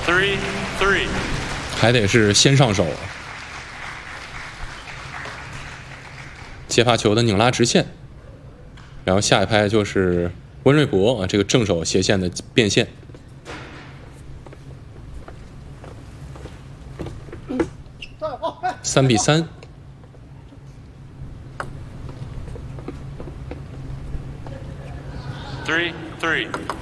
3-3。 还得是先上手，接发球的拧拉直线，然后下一拍就是温瑞博啊，这个正手斜线的变线。3-3。 3-3。